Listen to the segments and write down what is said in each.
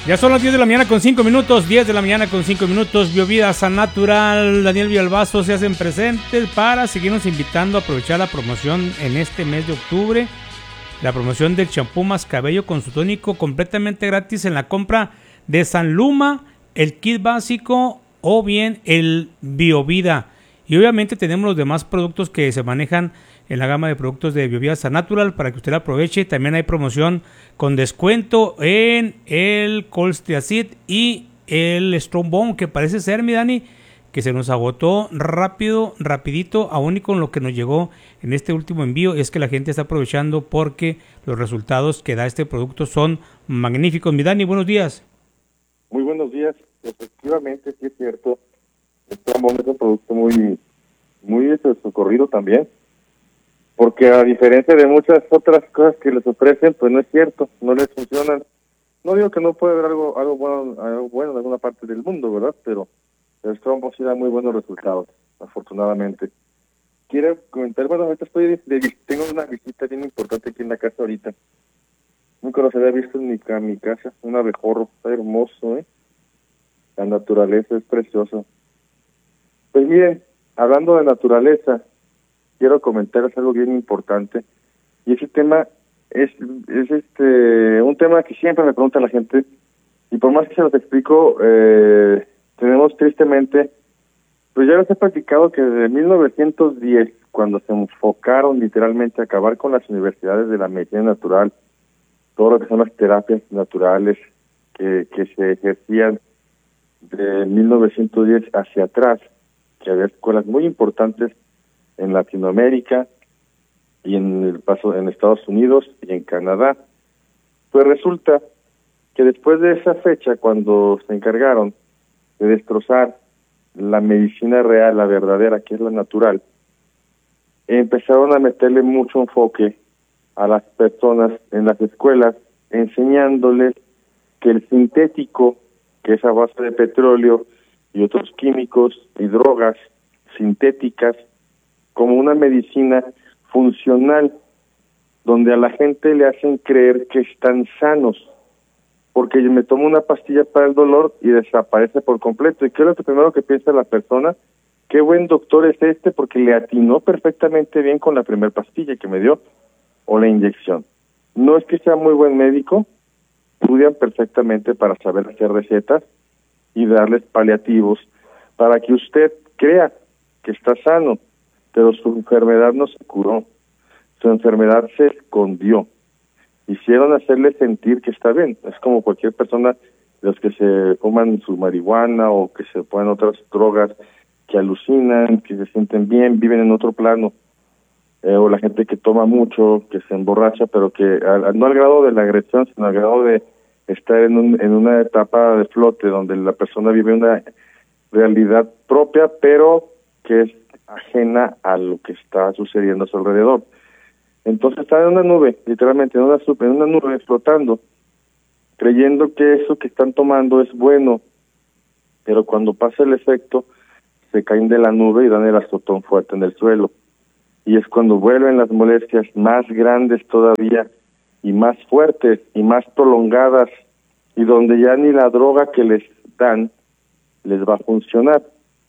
Ya son las 10 de la mañana con 5 minutos, 10 de la mañana con 5 minutos. Biovida San Natural, Daniel Villalbazo se hacen presentes para seguirnos invitando a aprovechar la promoción en este mes de octubre. La promoción del champú Mascabello con su tónico completamente gratis en la compra de San Luma, el kit básico o bien el Biovida. Y obviamente tenemos los demás productos que se manejan en la gama de productos de Biovida San Natural para que usted la aproveche. También hay promoción con descuento en el Colsteacid y el Strombone, que parece ser, mi Dani, que se nos agotó rapidito, aún y con lo que nos llegó en este último envío. Es que la gente está aprovechando porque los resultados que da este producto son magníficos. Mi Dani, buenos días. Muy buenos días. Efectivamente, sí es cierto. El Strombone es un producto muy socorrido también, porque a diferencia de muchas otras cosas que les ofrecen, pues no es cierto, no les funcionan. No digo que no puede haber algo bueno en alguna parte del mundo, ¿verdad? Pero el Strombone sí da muy buenos resultados, afortunadamente. Quiero comentar, bueno, ahorita tengo una visita bien importante aquí en la casa ahorita. Nunca los había visto en mi casa, un abejorro, está hermoso, La naturaleza es preciosa. Pues miren, hablando de naturaleza, quiero comentarles algo bien importante, y ese tema es un tema que siempre me pregunta la gente, y por más que se los explico, tenemos tristemente, pues ya les he platicado que desde 1910, cuando se enfocaron literalmente a acabar con las universidades de la medicina natural, todo lo que son las terapias naturales que se ejercían de 1910 hacia atrás, que había escuelas muy importantes en Latinoamérica y en Estados Unidos y en Canadá. Pues resulta que después de esa fecha, cuando se encargaron de destrozar la medicina real, la verdadera, que es la natural, empezaron a meterle mucho enfoque a las personas en las escuelas, enseñándoles que el sintético, que es a base de petróleo y otros químicos y drogas sintéticas, como una medicina funcional, donde a la gente le hacen creer que están sanos, porque yo me tomo una pastilla para el dolor y desaparece por completo. ¿Y qué es lo primero que piensa la persona? Qué buen doctor es este, porque le atinó perfectamente bien con la primera pastilla que me dio o la inyección. No es que sea muy buen médico, estudian perfectamente para saber hacer recetas y darles paliativos para que usted crea que está sano, pero su enfermedad no se curó, su enfermedad se escondió. Hicieron hacerle sentir que está bien. Es como cualquier persona, los que se fuman su marihuana o que se ponen otras drogas, que alucinan, que se sienten bien, viven en otro plano. O la gente que toma mucho, que se emborracha, pero que no al grado de la agresión, sino al grado de estar en una etapa de flote, donde la persona vive una realidad propia, pero que es ajena a lo que está sucediendo a su alrededor. Entonces están en una nube, literalmente en una nube flotando, creyendo que eso que están tomando es bueno, pero cuando pasa el efecto, se caen de la nube y dan el azotón fuerte en el suelo. Y es cuando vuelven las molestias más grandes todavía, y más fuertes, y más prolongadas, y donde ya ni la droga que les dan les va a funcionar.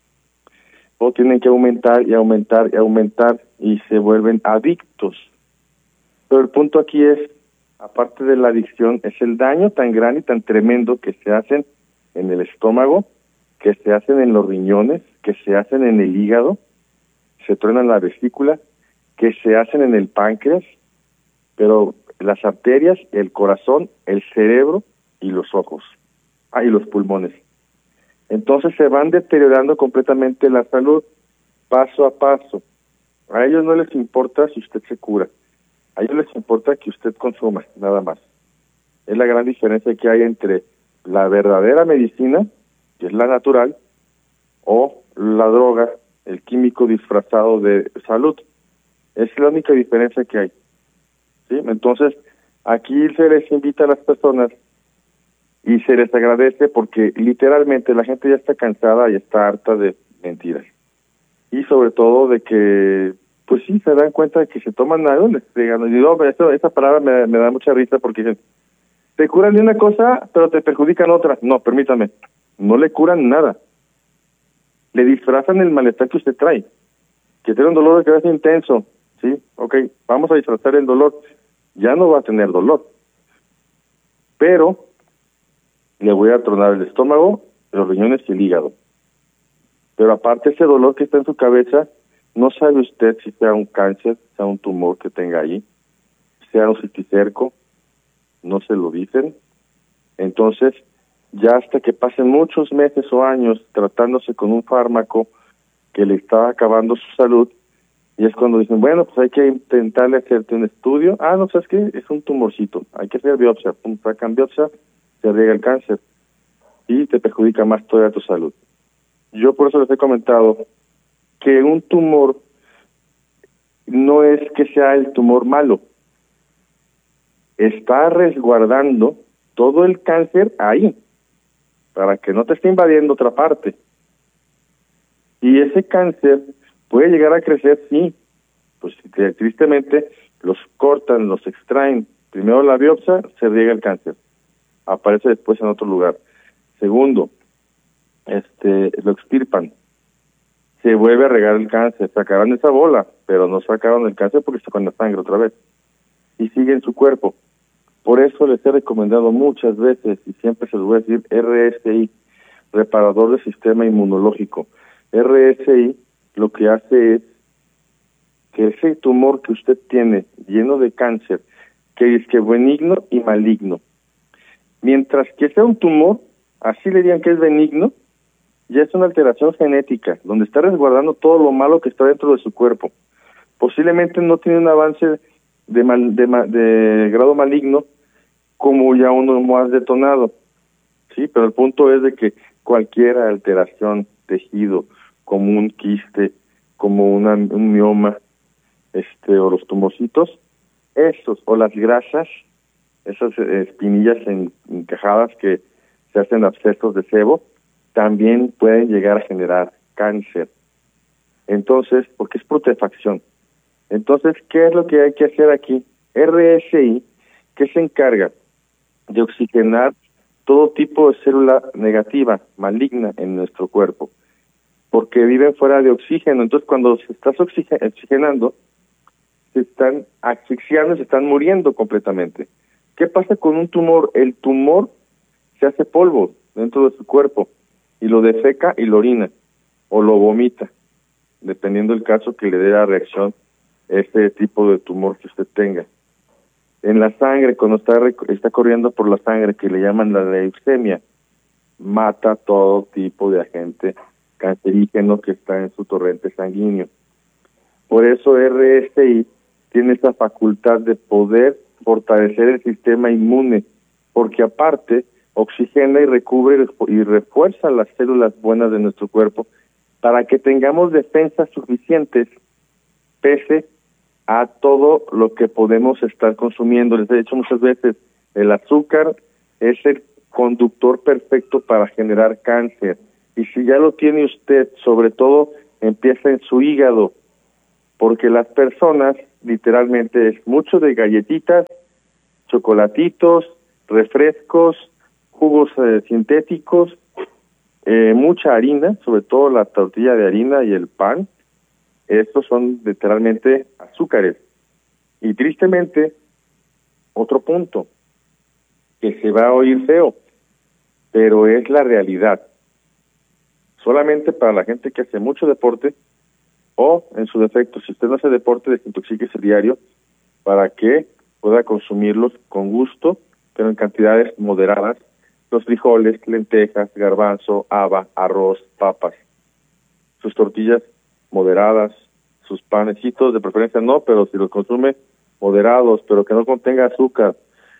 O tienen que aumentar y aumentar y aumentar, y se vuelven adictos. Pero el punto aquí es, aparte de la adicción, es el daño tan grande y tan tremendo que se hacen en el estómago, que se hacen en los riñones, que se hacen en el hígado, se truenan la vesícula, que se hacen en el páncreas, pero las arterias, el corazón, el cerebro y los ojos, y los pulmones. Entonces se van deteriorando completamente la salud, paso a paso. A ellos no les importa si usted se cura, a ellos les importa que usted consuma, nada más. Es la gran diferencia que hay entre la verdadera medicina, que es la natural, o la droga, el químico disfrazado de salud. Es la única diferencia que hay. ¿Sí? Entonces, aquí se les invita a las personas y se les agradece, porque literalmente la gente ya está cansada y está harta de mentiras. Y sobre todo de que, pues sí, se dan cuenta de que se toman algo, les digan, y no, esa palabra me da mucha risa, porque dicen, te curan de una cosa, pero te perjudican otra. No, permítame, no le curan nada. Le disfrazan el malestar que usted trae. Que tiene un dolor de cabeza intenso, ¿sí? Ok, vamos a disfrazar el dolor. Ya no va a tener dolor. Pero le voy a tronar el estómago, los riñones y el hígado. Pero aparte ese dolor que está en su cabeza, no sabe usted si sea un cáncer, sea un tumor que tenga ahí, sea un cisticerco, no se lo dicen. Entonces, ya hasta que pasen muchos meses o años tratándose con un fármaco que le está acabando su salud, y es cuando dicen, bueno, pues hay que intentarle hacerte un estudio. Ah, no, ¿sabes qué? Es un tumorcito, hay que hacer biopsia. Pum, sacan biopsia, se riega el cáncer y te perjudica más toda tu salud. Yo por eso les he comentado que un tumor no es que sea el tumor malo, está resguardando todo el cáncer ahí, para que no te esté invadiendo otra parte. Y ese cáncer puede llegar a crecer, sí, pues tristemente los cortan, los extraen, primero la biopsia, se riega el cáncer, aparece después en otro lugar. Segundo, lo extirpan, se vuelve a regar el cáncer, sacaron esa bola, pero no sacaron el cáncer porque está con la sangre otra vez, y sigue en su cuerpo. Por eso les he recomendado muchas veces, y siempre se los voy a decir, RSI, reparador del sistema inmunológico. RSI lo que hace es que ese tumor que usted tiene lleno de cáncer, que es que benigno y maligno, mientras que sea un tumor, así le digan que es benigno, ya es una alteración genética, donde está resguardando todo lo malo que está dentro de su cuerpo. Posiblemente no tiene un avance de grado maligno, como ya uno más detonado, sí, pero el punto es de que cualquier alteración, tejido, como un quiste, como un mioma, o los tumorcitos, esos, o las grasas, esas espinillas encajadas que se hacen abscesos de sebo, también pueden llegar a generar cáncer. Entonces, porque es putrefacción. Entonces, ¿qué es lo que hay que hacer aquí? RSI, que se encarga de oxigenar todo tipo de célula negativa, maligna en nuestro cuerpo, porque viven fuera de oxígeno. Entonces, cuando se está oxigenando, se están asfixiando, se están muriendo completamente. ¿Qué pasa con un tumor? El tumor se hace polvo dentro de su cuerpo y lo defeca y lo orina o lo vomita, dependiendo del caso que le dé la reacción este tipo de tumor que usted tenga. En la sangre, cuando está corriendo por la sangre, que le llaman la leucemia, mata todo tipo de agente cancerígeno que está en su torrente sanguíneo. Por eso RSI tiene esa facultad de poder fortalecer el sistema inmune, porque aparte oxigena y recubre y refuerza las células buenas de nuestro cuerpo para que tengamos defensas suficientes pese a todo lo que podemos estar consumiendo. Les he dicho muchas veces, el azúcar es el conductor perfecto para generar cáncer. Y si ya lo tiene usted, sobre todo, empieza en su hígado, porque las personas, literalmente, es mucho de galletitas, chocolatitos, refrescos, jugos sintéticos, mucha harina, sobre todo la tortilla de harina y el pan. Estos son literalmente azúcares. Y tristemente, otro punto, que se va a oír feo, pero es la realidad. Solamente para la gente que hace mucho deporte, o en su defecto, si usted no hace deporte, desintoxíquese diario para que pueda consumirlos con gusto, pero en cantidades moderadas. Los frijoles, lentejas, garbanzo, haba, arroz, papas. Sus tortillas moderadas, sus panecitos de preferencia no, pero si los consume, moderados, pero que no contenga azúcar.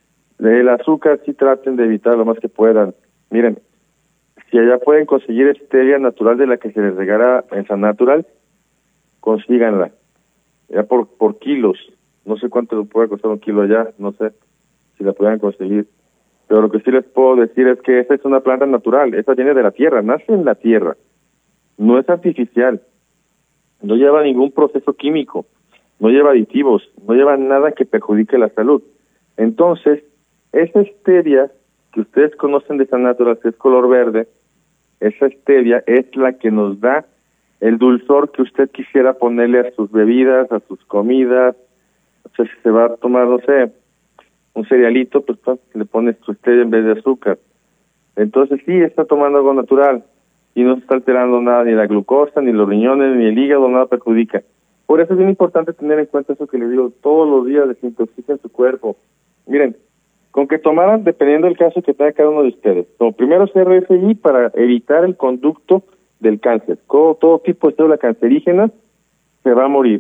El azúcar sí traten de evitar lo más que puedan. Miren, si allá pueden conseguir stevia natural de la que se les regala en San Natural, consíganla. Ya por kilos. No sé cuánto puede costar un kilo allá, no sé si la puedan conseguir. Pero lo que sí les puedo decir es que esa es una planta natural, esa viene de la tierra, nace en la tierra. No es artificial. No lleva ningún proceso químico, no lleva aditivos, no lleva nada que perjudique la salud. Entonces, Esa stevia que ustedes conocen de San Natural, que es color verde, esa stevia es la que nos da el dulzor que usted quisiera ponerle a sus bebidas, a sus comidas. O sea, si se va a tomar, no sé, un cerealito, pues le pones su stevia en vez de azúcar. Entonces sí, está tomando algo natural y no se está alterando nada, ni la glucosa, ni los riñones, ni el hígado, nada perjudica. Por eso es bien importante tener en cuenta eso que les digo, todos los días desintoxiquen su cuerpo. Miren, con que tomaran, dependiendo del caso que tenga cada uno de ustedes, como primero RSI para evitar el conducto del cáncer. Todo tipo de célula cancerígena se va a morir.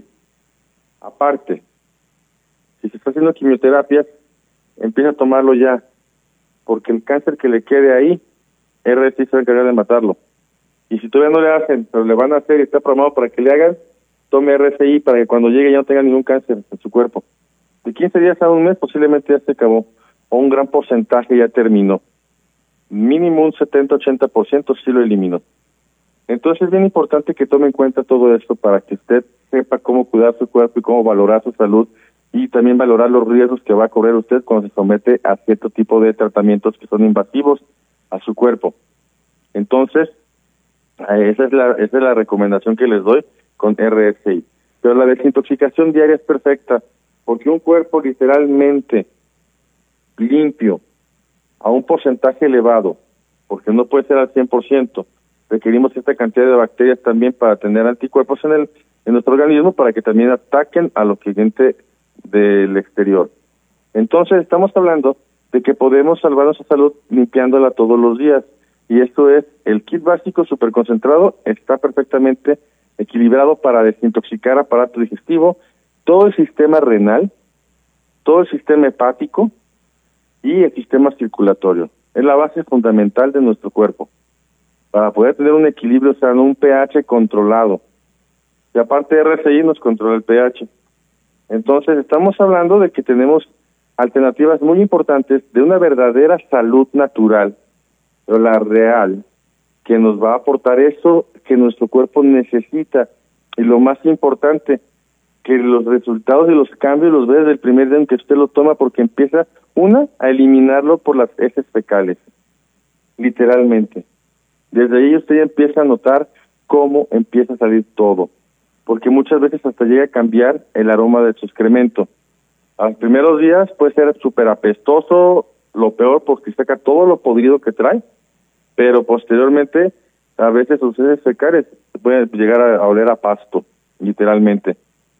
Aparte, si se está haciendo quimioterapia, empieza a tomarlo ya, porque el cáncer que le quede ahí, RSI se va a encargar de matarlo. Y si todavía no le hacen, pero le van a hacer y está programado para que le hagan, tome RSI para que cuando llegue ya no tenga ningún cáncer en su cuerpo. De 15 días a un mes posiblemente ya se acabó, o un gran porcentaje ya terminó. Mínimo un 70-80% sí lo eliminó. Entonces es bien importante que tome en cuenta todo esto para que usted sepa cómo cuidar su cuerpo y cómo valorar su salud y también valorar los riesgos que va a correr usted cuando se somete a cierto tipo de tratamientos que son invasivos a su cuerpo. Entonces, esa es la recomendación que les doy con RSI. Pero la desintoxicación diaria es perfecta, porque un cuerpo literalmente limpio, a un porcentaje elevado, porque no puede ser al 100%, requerimos esta cantidad de bacterias también para tener anticuerpos en nuestro organismo para que también ataquen a lo que viene del exterior. Entonces estamos hablando de que podemos salvar nuestra salud limpiándola todos los días, y esto es el kit básico superconcentrado, está perfectamente equilibrado para desintoxicar aparato digestivo, todo el sistema renal, todo el sistema hepático y el sistema circulatorio. Es la base fundamental de nuestro cuerpo para poder tener un equilibrio sano, un pH controlado. Y aparte RSI nos controla el pH. Entonces estamos hablando de que tenemos alternativas muy importantes de una verdadera salud natural, pero la real, que nos va a aportar eso que nuestro cuerpo necesita. Y lo más importante, que los resultados de los cambios los ve desde el primer día en que usted lo toma, porque empieza, a eliminarlo por las heces fecales, literalmente. Desde ahí usted ya empieza a notar cómo empieza a salir todo, porque muchas veces hasta llega a cambiar el aroma de su excremento. A los primeros días puede ser súper apestoso, lo peor porque saca todo lo podrido que trae, pero posteriormente a veces sus heces fecales pueden llegar a oler a pasto, literalmente.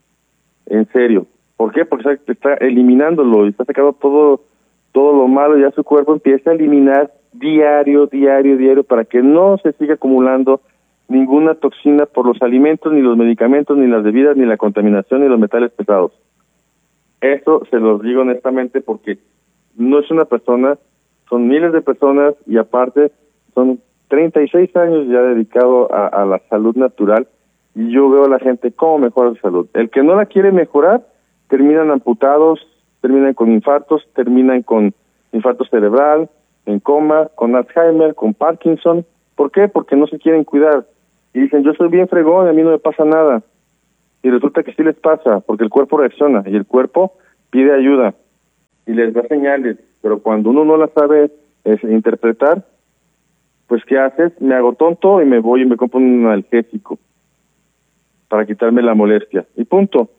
En serio. ¿Por qué? Porque está eliminándolo y está sacando todo lo malo, y ya su cuerpo empieza a eliminar diario para que no se siga acumulando ninguna toxina por los alimentos, ni los medicamentos, ni las bebidas, ni la contaminación, ni los metales pesados. Eso se los digo honestamente porque no es una persona, son miles de personas, y aparte son 36 años ya dedicado a la salud natural, y yo veo a la gente cómo mejora su salud. El que no la quiere mejorar, terminan amputados, terminan con infartos, terminan con infarto cerebral, en coma, con Alzheimer, con Parkinson. ¿Por qué? Porque no se quieren cuidar. Y dicen, yo soy bien fregón, a mí no me pasa nada. Y resulta que sí les pasa, porque el cuerpo reacciona, y el cuerpo pide ayuda, y les da señales. Pero cuando uno no la sabe interpretar, pues ¿qué haces? Me hago tonto y me voy y me compro un analgésico para quitarme la molestia. Y punto.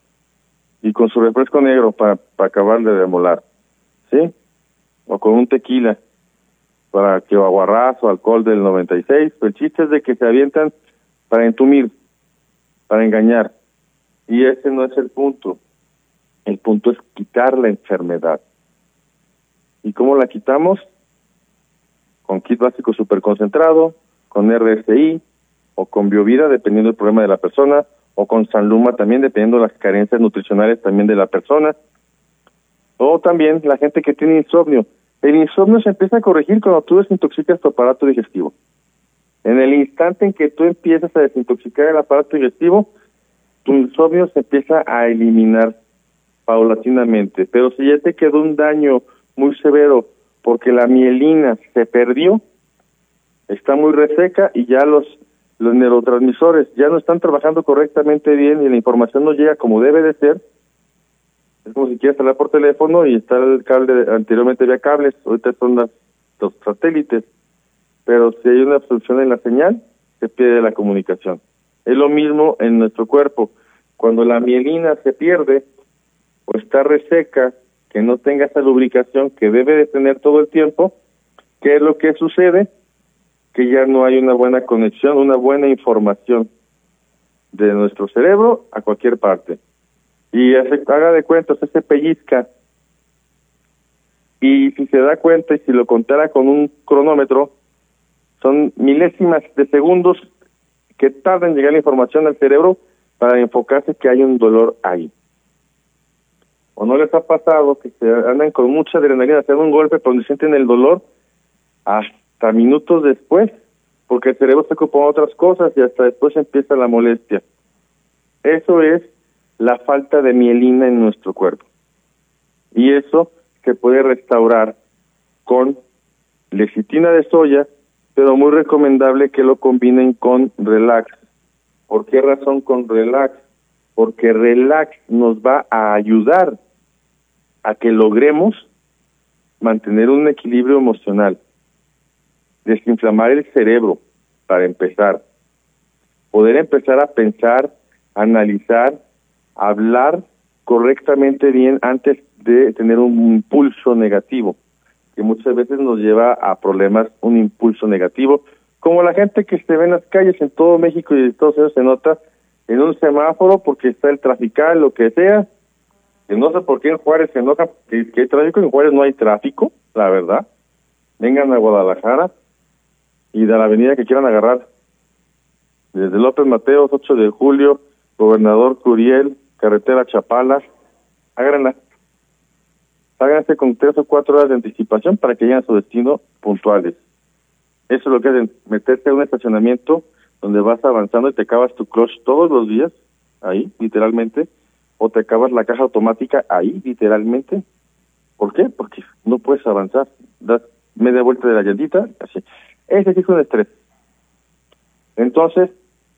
Y con su refresco negro para acabarle de molar. ¿Sí? O con un tequila para que aguarrazo, alcohol del 96. El chiste es de que se avientan para entumir, para engañar. Y ese no es el punto. El punto es quitar la enfermedad. ¿Y cómo la quitamos? Con kit básico superconcentrado, con RSI, o con Biovida, dependiendo del problema de la persona, o con Sanluma también, dependiendo de las carencias nutricionales también de la persona. O también la gente que tiene insomnio. El insomnio se empieza a corregir cuando tú desintoxicas tu aparato digestivo. En el instante en que tú empiezas a desintoxicar el aparato digestivo, tu insomnio se empieza a eliminar paulatinamente. Pero si ya te quedó un daño muy severo porque la mielina se perdió, está muy reseca y ya los neurotransmisores ya no están trabajando correctamente bien y la información no llega como debe de ser, Es como si quieres hablar por teléfono y está el cable, anteriormente había cables, ahorita son los satélites, pero si hay una obstrucción en la señal, se pierde la comunicación. Es lo mismo en nuestro cuerpo. Cuando la mielina se pierde o está reseca, que no tenga esa lubricación que debe de tener todo el tiempo, ¿qué es lo que sucede? Que ya no hay una buena conexión, una buena información de nuestro cerebro a cualquier parte. Y haga de cuenta, usted se pellizca, y si se da cuenta y si lo contara con un cronómetro, son milésimas de segundos que tarda en llegar la información al cerebro para enfocarse que hay un dolor ahí. ¿O no les ha pasado que se andan con mucha adrenalina, se dan un golpe, pero sienten el dolor hasta minutos después? Porque el cerebro se ocupa de otras cosas y hasta después empieza la molestia. Eso es la falta de mielina en nuestro cuerpo. Y eso se puede restaurar con lecitina de soya, pero muy recomendable que lo combinen con relax. ¿Por qué razón con relax? Porque relax nos va a ayudar a que logremos mantener un equilibrio emocional, desinflamar el cerebro para empezar, poder empezar a pensar, analizar, hablar correctamente bien antes de tener un impulso negativo, que muchas veces nos lleva a problemas, un impulso negativo, como la gente que se ve en las calles en todo México y en Estados Unidos se nota en un semáforo porque está el trafical, lo que sea, que no sé por qué en Juárez se enoja, que hay tráfico, en Juárez no hay tráfico, la verdad. Vengan a Guadalajara y de la avenida que quieran agarrar, desde López Mateos, 8 de julio, Gobernador Curiel, carretera Chapala, háganla. Háganse con 3 o 4 horas de anticipación para que lleguen a su destino puntuales. Eso es lo que hacen, meterte en un estacionamiento donde vas avanzando y te acabas tu clutch todos los días, ahí, literalmente, o te acabas la caja automática ahí, literalmente. ¿Por qué? Porque no puedes avanzar. Das media vuelta de la llantita, así. Ese sí es un estrés. Entonces,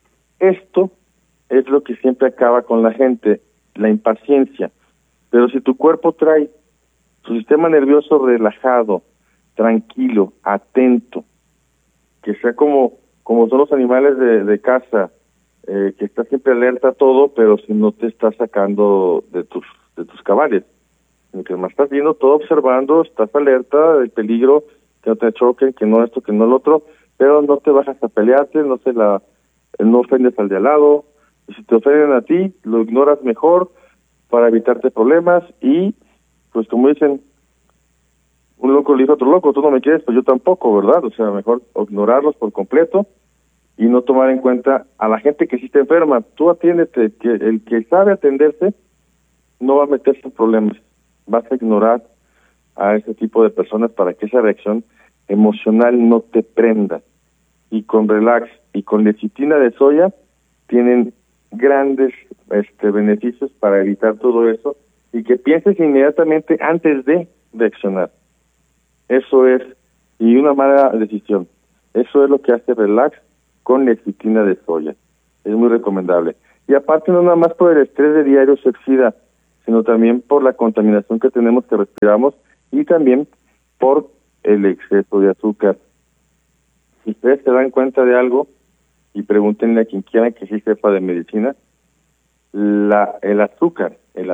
esto es lo que siempre acaba con la gente, la impaciencia. Pero si tu cuerpo trae tu sistema nervioso relajado, tranquilo, atento, que sea como son los animales de casa, que está siempre alerta a todo, pero si no te estás sacando de tus cabales. Mientras más estás viendo todo, observando, estás alerta del peligro, que no te choquen, que no esto, que no lo otro, pero no te bajas a pelearte, no ofendes al de al lado. Y si te ofenden a ti, lo ignoras mejor para evitarte problemas y, pues como dicen, un loco le dice a otro loco, tú no me quieres, pues yo tampoco, ¿verdad? O sea, mejor ignorarlos por completo y no tomar en cuenta a la gente que sí está enferma. Tú atiéndete, que el que sabe atenderse no va a meterse en problemas. Vas a ignorar a ese tipo de personas para que esa reacción emocional no te prenda. Y con relax y con lecitina de soya tienen grandes beneficios para evitar todo eso y que pienses inmediatamente antes de reaccionar. Eso es, y una mala decisión. Eso es lo que hace relax con lecitina de soya. Es muy recomendable. Y aparte no nada más por el estrés de diario se oxida, sino también por la contaminación que tenemos, que respiramos, y también por el exceso de azúcar. Si ustedes se dan cuenta de algo, y pregúntenle a quien quiera que sí sepa de medicina, el azúcar,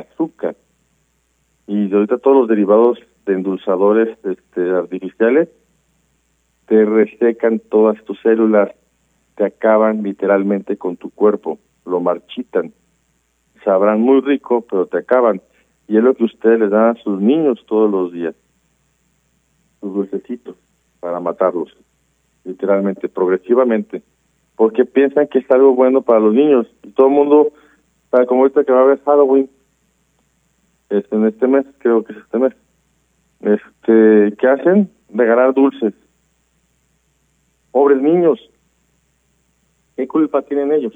y ahorita todos los derivados de endulzadores artificiales, te resecan todas tus células, te acaban literalmente con tu cuerpo, lo marchitan. Sabrán muy rico, pero te acaban. Y es lo que ustedes les dan a sus niños todos los días. Sus dulcecitos, para matarlos. Literalmente, progresivamente. Porque piensan que es algo bueno para los niños. Y todo el mundo, como ahorita que va a haber Halloween, en este mes, creo que es este mes, ¿qué hacen? Regalar dulces. Pobres niños. ¿Qué culpa tienen ellos?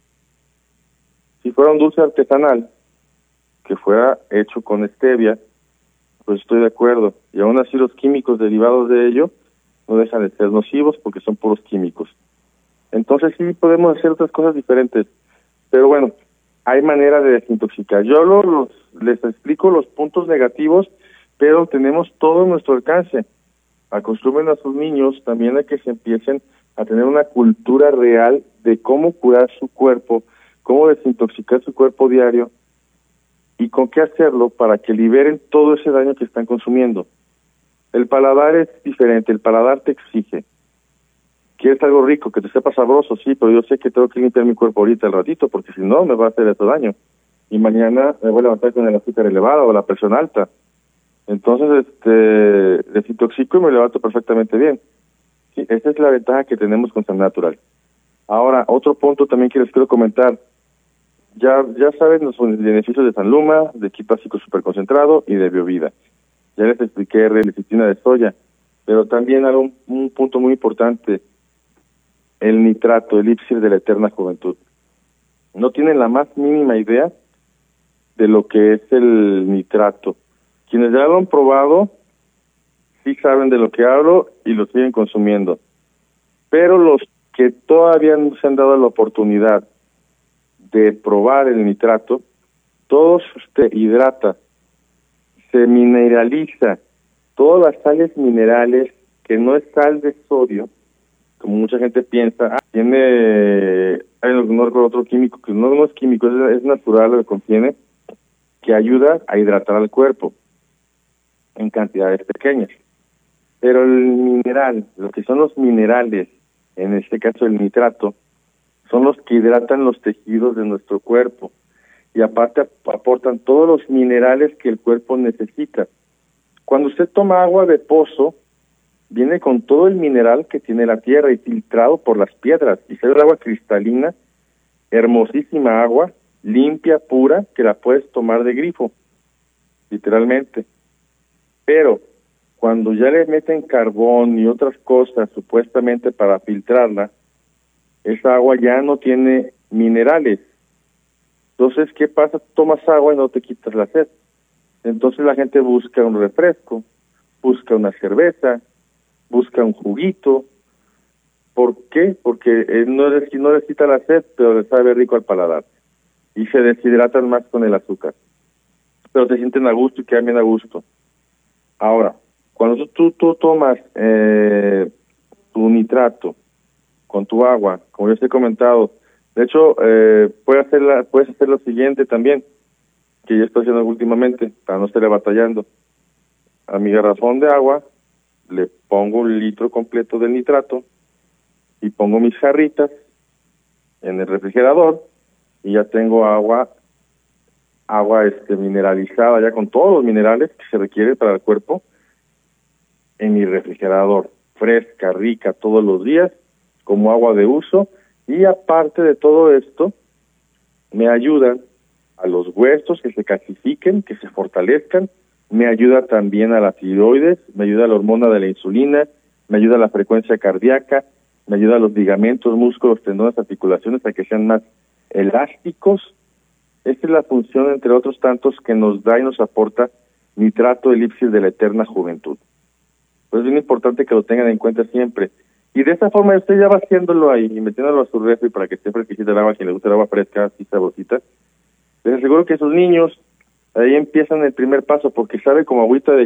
Si fuera un dulce artesanal, que fuera hecho con stevia, pues estoy de acuerdo. Y aún así los químicos derivados de ello no dejan de ser nocivos porque son puros químicos. Entonces sí podemos hacer otras cosas diferentes. Pero bueno, hay manera de desintoxicar. Yo les explico los puntos negativos, pero tenemos todo a nuestro alcance. Acostumbren a sus niños también a que se empiecen a tener una cultura real de cómo curar su cuerpo, cómo desintoxicar su cuerpo diario y con qué hacerlo para que liberen todo ese daño que están consumiendo. El paladar es diferente, el paladar te exige. ¿Quieres algo rico, que te sepa sabroso? Sí, pero yo sé que tengo que limpiar mi cuerpo ahorita al ratito, porque si no me va a hacer eso daño. Y mañana me voy a levantar con el azúcar elevado o la presión alta. Entonces, desintoxico y me levanto perfectamente bien. Sí, esa es la ventaja que tenemos con San Natural. Ahora, otro punto también que les quiero comentar. Ya saben los beneficios de San Luma, de Kit Básico Super Concentrado y de Biovida. Ya les expliqué de lecitina de soya, pero también un punto muy importante, el nitrato, el elixir de la eterna juventud. No tienen la más mínima idea de lo que es el nitrato. Quienes ya lo han probado, sí saben de lo que hablo y lo siguen consumiendo. Pero los que todavía no se han dado la oportunidad de probar el nitrato, todo se hidrata, se mineraliza, todas las sales minerales, que no es sal de sodio, como mucha gente piensa, tiene, no recuerdo otro químico, que no es químico, es natural lo que contiene, que ayuda a hidratar al cuerpo en cantidades pequeñas. Pero el mineral, lo que son los minerales, en este caso el nitrato, son los que hidratan los tejidos de nuestro cuerpo y aparte aportan todos los minerales que el cuerpo necesita. Cuando usted toma agua de pozo, viene con todo el mineral que tiene la tierra y filtrado por las piedras. Y es agua cristalina, hermosísima agua, limpia, pura, que la puedes tomar de grifo, literalmente. Pero cuando ya le meten carbón y otras cosas supuestamente para filtrarla, esa agua ya no tiene minerales. Entonces, ¿qué pasa? Tomas agua y no te quitas la sed. Entonces la gente busca un refresco, busca una cerveza, busca un juguito. ¿Por qué? Porque no les quita la sed, pero les sabe rico al paladar. Y se deshidratan más con el azúcar. Pero se sienten a gusto y quedan bien a gusto. Ahora, cuando tú tomas tu nitrato con tu agua, como yo os he comentado, de hecho, puedes hacer lo siguiente también, que yo estoy haciendo últimamente, para no estar batallando. A mi garrafón de agua le pongo 1 litro completo de nitrato y pongo mis jarritas en el refrigerador y ya tengo agua mineralizada, ya con todos los minerales que se requieren para el cuerpo en mi refrigerador, fresca, rica, todos los días, como agua de uso. Y aparte de todo esto, me ayudan a los huesos que se calcifiquen, que se fortalezcan, me ayuda también a la tiroides, me ayuda a la hormona de la insulina, me ayuda a la frecuencia cardíaca, me ayuda a los ligamentos, músculos, tendones, articulaciones a que sean más elásticos. Esta es la función, entre otros tantos, que nos da y nos aporta nitrato elixir de la eterna juventud. Pues es bien importante que lo tengan en cuenta siempre. Y de esta forma usted ya va haciéndolo ahí y metiéndolo a su refri para que esté fresquita el agua, quien le gusta el agua fresca, así sabrosita. Les aseguro que sus niños ahí empiezan el primer paso porque sabe como agüita de